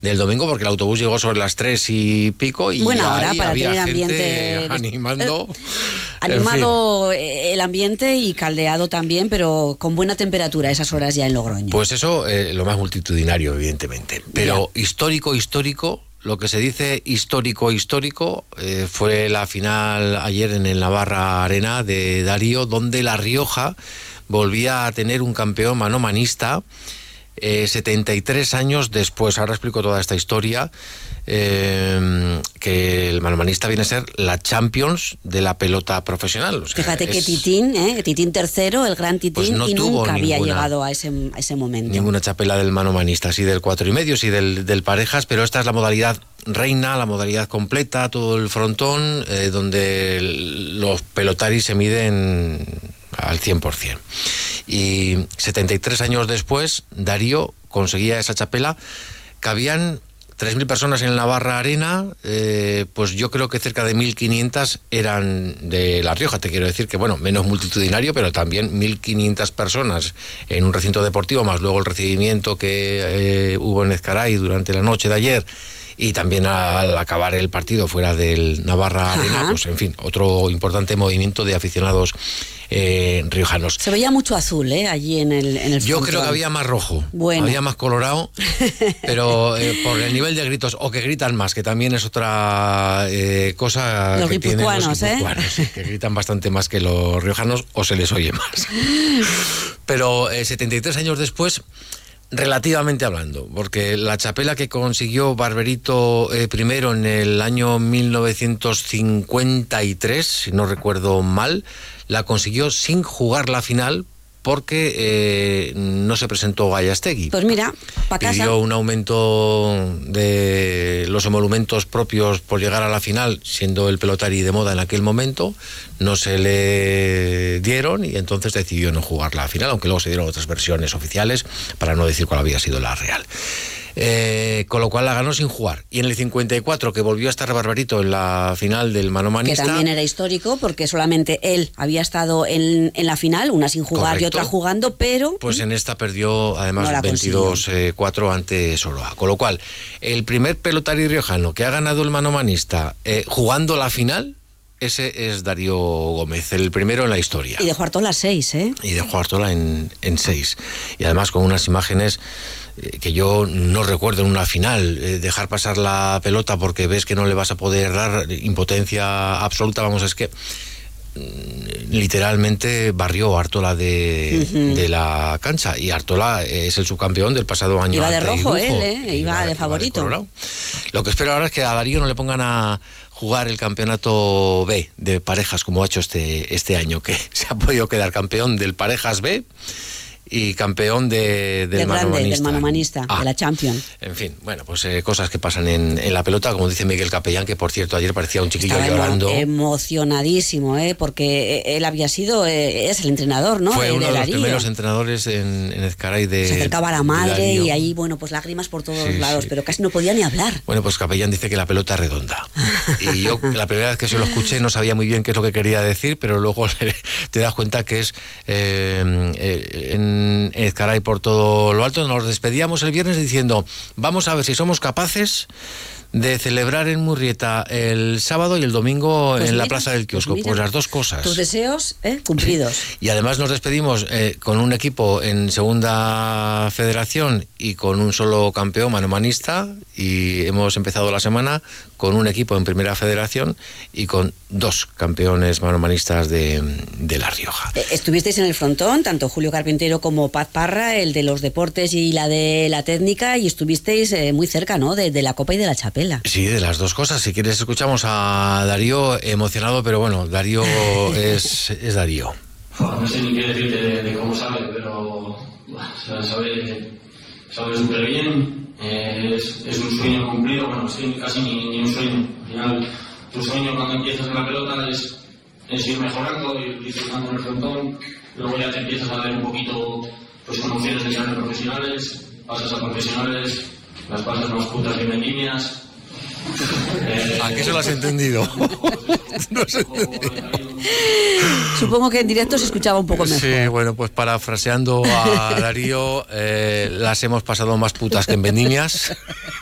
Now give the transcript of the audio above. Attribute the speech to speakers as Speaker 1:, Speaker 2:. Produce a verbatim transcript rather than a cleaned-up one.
Speaker 1: del domingo, porque el autobús llegó sobre las tres y pico y
Speaker 2: Buena hora
Speaker 1: ahí
Speaker 2: para
Speaker 1: había
Speaker 2: tener
Speaker 1: gente
Speaker 2: ambiente
Speaker 1: animando.
Speaker 2: Eh, animado el ambiente y caldeado también, pero con buena temperatura a esas horas ya en Logroño.
Speaker 1: Pues eso, eh, lo más multitudinario, evidentemente. Pero
Speaker 2: Ya.
Speaker 1: histórico, histórico, lo que se dice histórico, histórico, eh, fue la final ayer en el Navarra Arena de Darío, donde La Rioja volvía a tener un campeón manomanista. Eh, setenta y tres años después. Ahora explico toda esta historia, eh, que el manomanista viene a ser la Champions de la pelota profesional. O sea,
Speaker 2: Fíjate
Speaker 1: es,
Speaker 2: que Titín, ¿eh? Titín tercero, el gran Titín,
Speaker 1: pues no
Speaker 2: y
Speaker 1: tuvo
Speaker 2: nunca había
Speaker 1: ninguna,
Speaker 2: llegado a ese, a ese momento.
Speaker 1: Ninguna chapela del manomanista, sí del cuatro y medio, sí del, del parejas, pero esta es la modalidad reina, la modalidad completa, todo el frontón, eh, donde los pelotaris se miden al cien por ciento. Y setenta y tres años después, Darío conseguía esa chapela. Cabían tres mil personas en el Navarra Arena, eh, pues yo creo que cerca de mil quinientas eran de La Rioja. Te quiero decir que, bueno, menos multitudinario, pero también mil quinientas personas en un recinto deportivo, más luego el recibimiento que eh, hubo en Ezcaray durante la noche de ayer. Y también al acabar el partido fuera del Navarra Arena, pues en fin, otro importante movimiento de aficionados eh, riojanos.
Speaker 2: Se veía mucho azul, ¿eh? Allí en el en el
Speaker 1: Yo
Speaker 2: frontón.
Speaker 1: creo que había más rojo,
Speaker 2: bueno.
Speaker 1: había más colorado, pero eh, por el nivel de gritos, o que gritan más, que también es otra eh, cosa
Speaker 2: los
Speaker 1: que tienen los
Speaker 2: guipuzcoanos,
Speaker 1: ¿eh? Que gritan bastante más que los riojanos, o se les oye más. Pero eh, setenta y tres años después, relativamente hablando, porque la chapela que consiguió Barberito eh, primero en el año mil novecientos cincuenta y tres, si no recuerdo mal, la consiguió sin jugar la final porque eh, no se presentó Gallastegui.
Speaker 2: Pues mira, para casa.
Speaker 1: Pidió un aumento de los emolumentos propios por llegar a la final, siendo el pelotari de moda en aquel momento, no se le dieron y entonces decidió no jugar la final, aunque luego se dieron otras versiones oficiales, para no decir cuál había sido la real. Eh, con lo cual la ganó sin jugar. Y en el cincuenta y cuatro, que volvió a estar Barberito en la final del manomanista,
Speaker 2: que también era histórico porque solamente él había estado en, en la final, una sin jugar. Correcto. Y otra jugando, pero
Speaker 1: pues en esta perdió además
Speaker 2: no
Speaker 1: veintidós cuatro ante Soroa. Con lo cual, el primer pelotari riojano que ha ganado el manomanista eh, jugando la final, ese es Darío Gómez, el primero en la historia.
Speaker 2: Y dejó Artola seis, ¿eh?
Speaker 1: Y dejó Artola en, en seis. Y además con unas imágenes eh, que yo no recuerdo en una final. Eh, dejar pasar la pelota porque ves que no le vas a poder dar, impotencia absoluta. Vamos, es que literalmente barrió Artola de, uh-huh. de la cancha, y Artola es el subcampeón del pasado año.
Speaker 2: Iba de rojo él, ¿eh?
Speaker 1: Iba,
Speaker 2: iba de favorito.
Speaker 1: Iba de Lo que espero ahora es que a Darío no le pongan a jugar el campeonato B de parejas como ha hecho este, este año, que se ha podido quedar campeón del parejas B y campeón de, del,
Speaker 2: del
Speaker 1: manomanista.
Speaker 2: Grande, del manomanista,
Speaker 1: ah,
Speaker 2: de la Champions.
Speaker 1: En fin, bueno, pues eh, cosas que pasan en, en la pelota, como dice Miguel Capellán, que por cierto ayer parecía un chiquillo
Speaker 2: Estaba
Speaker 1: llorando.
Speaker 2: Emocionadísimo, ¿eh? Porque él había sido, eh, es el entrenador, ¿no?
Speaker 1: Fue
Speaker 2: de,
Speaker 1: uno de,
Speaker 2: de
Speaker 1: los
Speaker 2: Darío.
Speaker 1: primeros entrenadores en, en Ezcaray de
Speaker 2: Se acercaba a la madre
Speaker 1: y
Speaker 2: ahí, bueno, pues lágrimas por todos
Speaker 1: sí,
Speaker 2: lados,
Speaker 1: sí.
Speaker 2: pero casi no podía ni hablar.
Speaker 1: Bueno, pues Capellán dice que la pelota es redonda. Y yo la primera vez que se lo escuché no sabía muy bien qué es lo que quería decir, pero luego te das cuenta que es eh, eh, en Ezcaray por todo lo alto. Nos despedíamos el viernes diciendo, vamos a ver si somos capaces de celebrar en Murrieta el sábado y el domingo pues en mira, la Plaza del Kiosco. Pues, pues las dos cosas.
Speaker 2: Tus deseos ¿eh? cumplidos.
Speaker 1: Y además nos despedimos eh, con un equipo en Segunda Federación y con un solo campeón manomanista, y hemos empezado la semana con un equipo en Primera Federación y con dos campeones manomanistas de, de La Rioja.
Speaker 2: Estuvisteis en el frontón, tanto Julio Carpintero como Paz Parra, el de los deportes y la de la técnica, y estuvisteis eh, muy cerca, ¿no?, de, de la Copa y de la Chapela.
Speaker 1: Sí, de las dos cosas. Si quieres escuchamos a Darío emocionado, pero bueno, Darío es, es Darío.
Speaker 3: No sé ni qué decirte de, de cómo sabe, pero bueno, sabe, sabe súper bien. Eh, es, es un sueño cumplido, bueno, es que casi ni, ni un sueño. Al final, tu sueño cuando empiezas en la pelota es, es ir mejorando, ir disfrutando en el frontón, luego ya te empiezas a ver un poquito pues, con opciones de ser profesionales, pasas a profesionales, las pasas más putas que vendimias.
Speaker 1: Eh, ¿A qué se lo has entendido? No sé.
Speaker 2: Supongo que en directo se escuchaba un poco mejor.
Speaker 1: Sí, bueno, pues parafraseando a Darío, eh, las hemos pasado más putas que en vendimias.